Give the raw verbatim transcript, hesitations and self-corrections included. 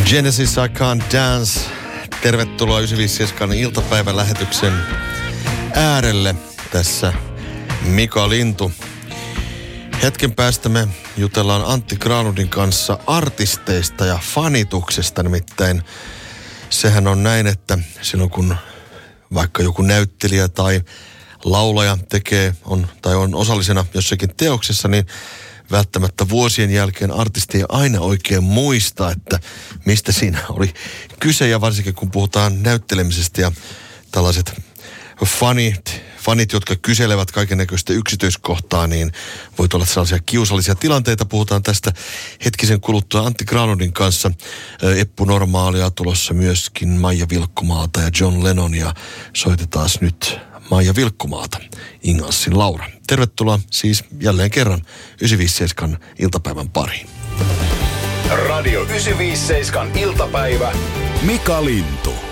Genesis, I Can't Dance. Tervetuloa yhdeksänkymmentäviisi iltapäivän lähetyksen äärelle. Tässä Mika Lintu. Hetken päästä me jutellaan Antti Granlundin kanssa artisteista ja fanituksesta. Nimittäin sehän on näin, että silloin kun vaikka joku näyttelijä tai laulaja tekee on, tai on osallisena jossakin teoksessa, niin välttämättä vuosien jälkeen artisti ei aina oikein muista, että mistä siinä oli kyse. Ja varsinkin kun puhutaan näyttelemisestä ja tällaiset fanit, fanit jotka kyselevät kaikennäköistä yksityiskohtaa, niin voi olla sellaisia kiusallisia tilanteita. Puhutaan tästä hetkisen kuluttua Antti Granlundin kanssa. Eppu Normaalia tulossa myöskin, Maija Vilkkumaata ja John Lennon, ja soitetaan nyt Maija Vilkkumaata, Ingalsin Laura. Tervetuloa siis jälleen kerran yhdeksänkymmentäviisi iltapäivän pariin. Radio yhdeksänkymmentäviisi iltapäivä. Mika Lintu.